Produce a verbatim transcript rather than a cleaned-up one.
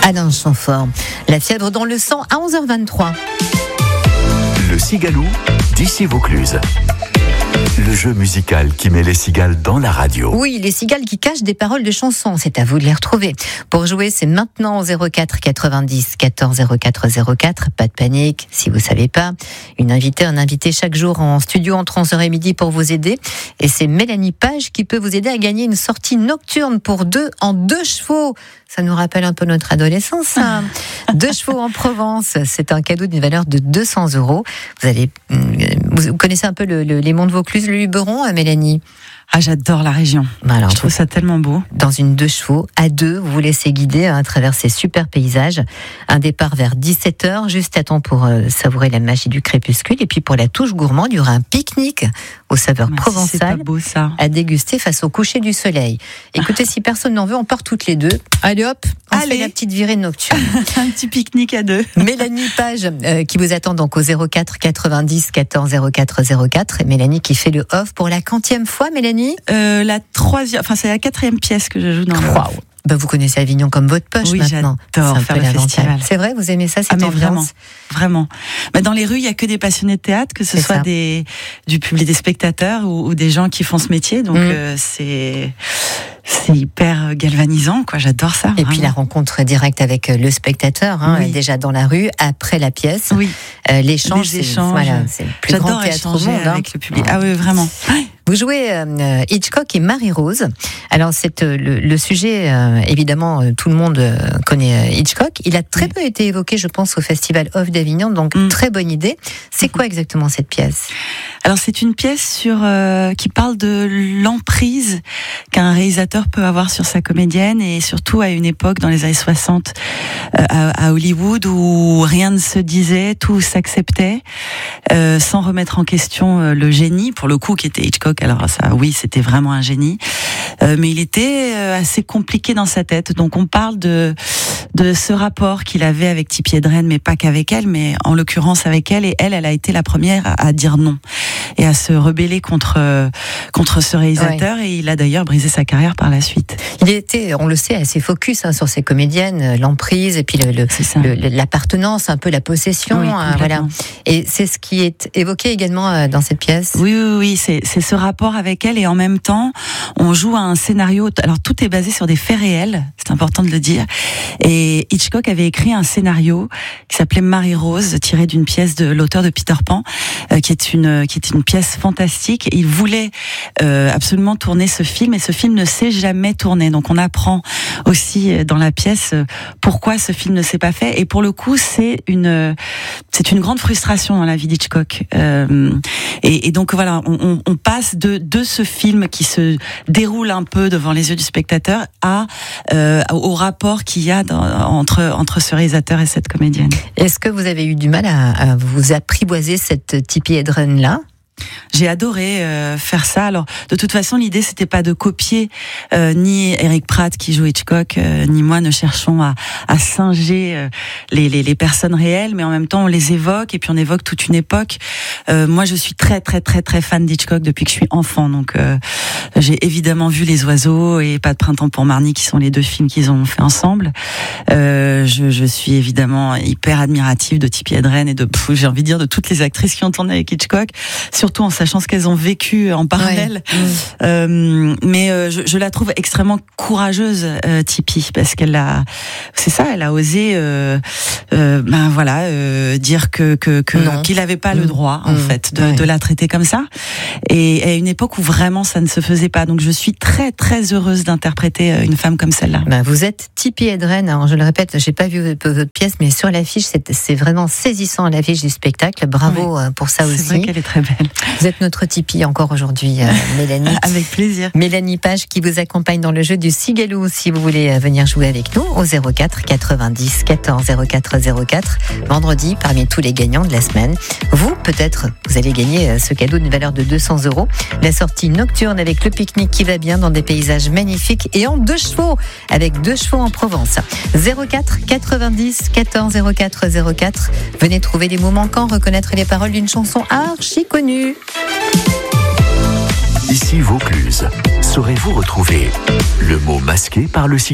Alain Chamfort. La fièvre dans le sang à onze heures vingt-trois. Le Cigaloun d'ici Vaucluse. Le jeu musical qui met les cigales dans la radio. Oui, les cigales qui cachent des paroles de chansons, c'est à vous de les retrouver. Pour jouer, c'est maintenant au zéro quatre quatre-vingt-dix quatorze zéro quatre zéro quatre. Pas de panique, si vous savez pas. Une invitée, un invité chaque jour en studio entre onze heures et midi pour vous aider. Et c'est Mélanie Page qui peut vous aider à gagner une sortie nocturne pour deux en deux chevaux. Ça nous rappelle un peu notre adolescence, ça. Deux chevaux en Provence, c'est un cadeau d'une valeur de deux cents euros. Vous allez, vous connaissez un peu le, le, les monts de Vaucluse, le Luberon, Mélanie? Ah, j'adore la région. Alors, je trouve ça tellement beau. Dans une deux chevaux, à deux, vous vous laissez guider à travers ces super paysages. Un départ vers dix-sept heures, juste à temps pour euh, savourer la magie du crépuscule. Et puis pour la touche gourmande, il y aura un pique-nique aux saveurs Merci, provençales c'est pas beau, ça. À déguster face au coucher du soleil. Écoutez, si personne n'en veut, on part toutes les deux. Allez hop, on Allez. fait la petite virée nocturne. Un petit pique-nique à deux. Mélanie Page euh, qui vous attend donc au zéro quatre quatre-vingt-dix quatorze zéro quatre zéro quatre. Et Mélanie qui fait le off pour la quantième fois, Mélanie euh, La troisième, enfin c'est la quatrième pièce que je joue dans le Waouh. Ben, vous connaissez Avignon comme votre poche oui, maintenant. J'adore faire le festival. C'est vrai, vous aimez ça, cette ah, ambiance? Vraiment, vraiment. Ben, dans les rues, il y a que des passionnés de théâtre, que ce c'est soit ça. des du public, des spectateurs ou, ou des gens qui font ce métier. Donc mmh. euh, c'est c'est hyper galvanisant, quoi. J'adore ça. Et vraiment. puis la rencontre directe avec le spectateur, hein, oui. déjà dans la rue, après la pièce. Oui. Euh, l'échange, les c'est, échanges. Voilà, c'est le plus J'adore grand théâtre au monde. avec hein. le public. Ah oui, vraiment. Vous jouez euh, Hitchcock et Marie-Rose. Alors, c'est euh, le, le sujet, euh, évidemment, euh, tout le monde euh, connaît euh, Hitchcock. Il a très oui. peu été évoqué, je pense, au Festival Off d'Avignon, donc mm. très bonne idée. C'est quoi exactement cette pièce ? Alors, c'est une pièce sur euh, qui parle de l'emprise qu'un réalisateur peut avoir sur sa comédienne, et surtout à une époque, dans les années soixante, euh, à, à Hollywood, où rien ne se disait, tout s'acceptait, euh, sans remettre en question euh, le génie, pour le coup, qui était Hitchcock. Alors ça, oui, c'était vraiment un génie, euh, mais il était euh, assez compliqué dans sa tête. Donc on parle de de ce rapport qu'il avait avec Tippi Hedren, mais pas qu'avec elle, mais en l'occurrence avec elle. Et elle, elle a été la première à, à dire non et à se rebeller contre euh, contre ce réalisateur. Ouais. Et il a d'ailleurs brisé sa carrière par la suite. Il était, on le sait, assez focus hein, sur ses comédiennes, l'emprise et puis le, le, le l'appartenance, un peu la possession, oui, hein, voilà. Et c'est ce qui est évoqué également euh, dans cette pièce. Oui, oui, oui, c'est c'est ce rapport avec elle, et en même temps, on joue à un scénario. Alors tout est basé sur des faits réels, c'est important de le dire. Et Hitchcock avait écrit un scénario qui s'appelait Marie-Rose, tiré d'une pièce de l'auteur de Peter Pan, euh, qui est une qui est une pièce fantastique. Il voulait euh, absolument tourner ce film, et ce film ne s'est jamais tourné. Donc on apprend aussi dans la pièce pourquoi ce film ne s'est pas fait. Et pour le coup, c'est une c'est une grande frustration dans la vie d'Hitchcock. Euh, et, et donc voilà, on, on, on passe de de ce film qui se déroule un peu devant les yeux du spectateur à euh, au rapport qu'il y a dans, entre entre ce réalisateur et cette comédienne. Est-ce que vous avez eu du mal à, à vous apprivoiser cette Tippi Hedren là ? J'ai adoré euh, faire ça. Alors, de toute façon, l'idée c'était pas de copier euh, ni Eric Pratt qui joue Hitchcock, euh, ni moi ne cherchons à, à singer euh, les, les, les personnes réelles, mais en même temps on les évoque, et puis on évoque toute une époque. Euh, moi, je suis très très très très fan d'Hitchcock depuis que je suis enfant, donc euh, j'ai évidemment vu Les Oiseaux et Pas de printemps pour Marnie, qui sont les deux films qu'ils ont fait ensemble. Euh, je, je suis évidemment hyper admirative de Tippi Hedren et de, pff, j'ai envie de dire, de toutes les actrices qui ont tourné avec Hitchcock, surtout en sachant ce qu'elles ont vécu en parallèle. Ouais. Euh, mais euh, je, je la trouve extrêmement courageuse, euh, Tippi, parce qu'elle a, c'est ça, elle a osé, euh, euh, ben voilà, euh, dire que, que, que qu'il n'avait pas mmh. le droit, en mmh. fait, de, ouais. de la traiter comme ça. Et, et à une époque où vraiment ça ne se faisait pas. Donc je suis très très heureuse d'interpréter une femme comme celle-là. Ben, vous êtes Tippi Hedren. Alors je le répète, j'ai pas vu votre pièce, mais sur l'affiche, c'est, c'est vraiment saisissant, l'affiche du spectacle. Bravo ouais. pour ça c'est aussi. C'est vrai qu'elle est très belle. Vous êtes notre Tippi encore aujourd'hui, euh, Mélanie. Avec plaisir. Mélanie Page qui vous accompagne dans le jeu du Cigaloun, si vous voulez venir jouer avec nous au zéro quatre quatre-vingt-dix quatorze zéro quatre zéro quatre. Vendredi, parmi tous les gagnants de la semaine, vous, peut-être, vous allez gagner ce cadeau d'une valeur de deux cents euros. La sortie nocturne avec le pique-nique qui va bien dans des paysages magnifiques et en deux chevaux, avec deux chevaux en Provence. zéro quatre quatre-vingt-dix quatorze zéro quatre zéro quatre. Venez trouver les mots manquants, reconnaître les paroles d'une chanson archi connue. Ici Vaucluse, saurez-vous retrouver le mot masqué par le Cigaloun ?